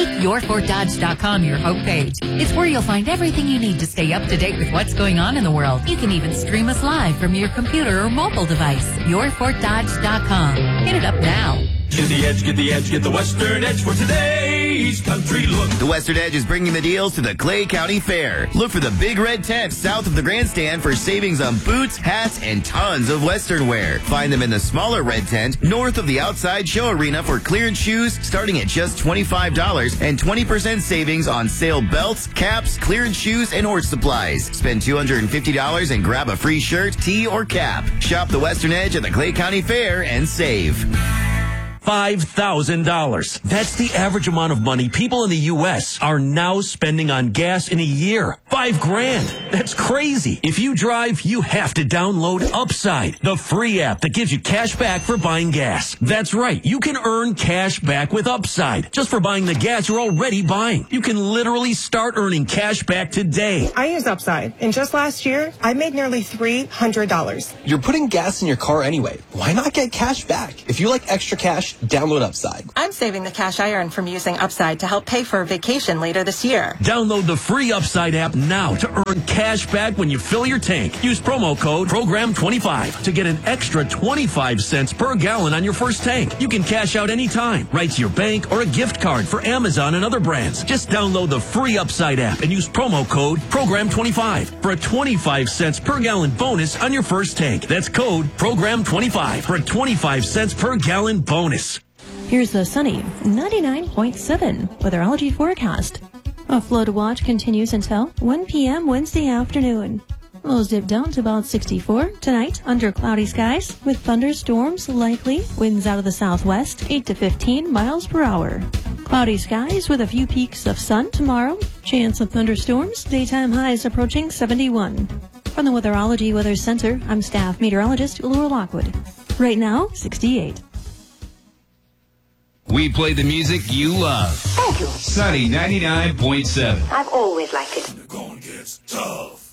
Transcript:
Make YourFortDodge.com your homepage. It's where you'll find everything you need to stay up to date with what's going on in the world. You can even stream us live from your computer or mobile device. YourFortDodge.com. Hit it up now. Get the edge, get the edge, get the Western Edge for today's country look. The Western Edge is bringing the deals to the Clay County Fair. Look for the big red tent south of the grandstand for savings on boots, hats, and tons of Western wear. Find them in the smaller red tent north of the outside show arena for clearance shoes starting at just $25 and 20% savings on sale belts, caps, clearance shoes, and horse supplies. Spend $250 and grab a free shirt, tee, or cap. Shop the Western Edge at the Clay County Fair and save. $5,000. That's the average amount of money people in the U.S. are now spending on gas in a year. $5,000. That's crazy. If you drive, you have to download Upside, the free app that gives you cash back for buying gas. That's right. You can earn cash back with Upside just for buying the gas you're already buying. You can literally start earning cash back today. I use Upside, and just last year, I made nearly $300. You're putting gas in your car anyway. Why not get cash back? If you like extra cash, download Upside. I'm saving the cash I earn from using Upside to help pay for a vacation later this year. Download the free Upside app now to earn cash back when you fill your tank. Use promo code PROGRAM25 to get an extra 25 cents per gallon on your first tank. You can cash out anytime, right to your bank or a gift card for Amazon and other brands. Just download the free Upside app and use promo code PROGRAM25 for a 25 cents per gallon bonus on your first tank. That's code PROGRAM25 for a 25 cents per gallon bonus. Here's the sunny 99.7 weatherology forecast. A flood watch continues until 1 p.m. Wednesday afternoon. Lows dip down to about 64 tonight under cloudy skies with thunderstorms likely. Winds out of the southwest 8 to 15 miles per hour. Cloudy skies with a few peaks of sun tomorrow. Chance of thunderstorms. Daytime highs approaching 71. From the Weatherology Weather Center, I'm staff meteorologist Laura Lockwood. Right now, 68. We play the music you love. Thank you. Sunny 99.7. I've always liked it. The going gets tough.